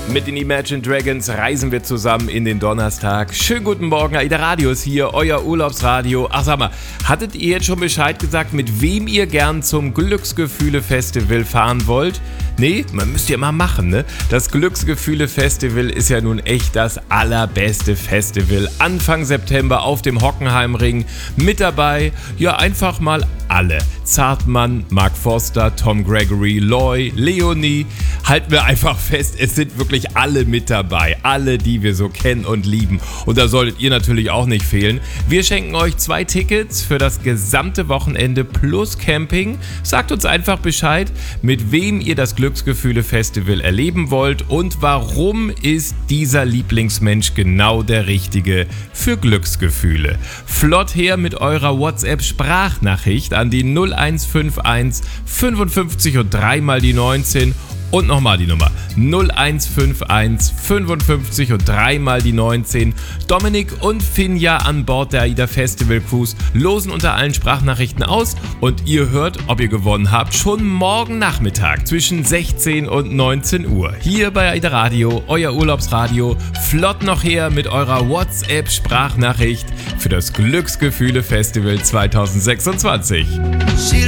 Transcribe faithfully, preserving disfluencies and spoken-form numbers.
Mit den Imagine Dragons reisen wir zusammen in den Donnerstag. Schönen guten Morgen, AIDA Radio ist hier, euer Urlaubsradio. Ach sag mal, hattet ihr jetzt schon Bescheid gesagt, mit wem ihr gern zum Glücksgefühle-Festival fahren wollt? Nee, man müsst ja mal machen, ne? Das Glücksgefühle-Festival ist ja nun echt das allerbeste Festival. Anfang September auf dem Hockenheimring. Mit dabei, ja einfach mal alle. Zartmann, Mark Forster, Tom Gregory, Loy, Leonie. Halten wir einfach fest, es sind wirklich alle mit dabei. Alle, die wir so kennen und lieben. Und da solltet ihr natürlich auch nicht fehlen. Wir schenken euch zwei Tickets für das gesamte Wochenende plus Camping. Sagt uns einfach Bescheid, mit wem ihr das Glücksgefühle-Festival erleben wollt und warum ist dieser Lieblingsmensch genau der Richtige für Glücksgefühle. Flott her mit eurer WhatsApp-Sprachnachricht an die null eins fünf eins fünfundfünfzig und dreimal die neunzehn. Und nochmal die Nummer null eins fünf eins fünfundfünfzig und dreimal die neunzehn. Dominik und Finja an Bord der AIDA Festival Cruise losen unter allen Sprachnachrichten aus und ihr hört, ob ihr gewonnen habt, schon morgen Nachmittag zwischen sechzehn und neunzehn Uhr. Hier bei AIDA Radio, euer Urlaubsradio. Flott noch her mit eurer WhatsApp-Sprachnachricht für das Glücksgefühle Festival zwanzig sechsundzwanzig.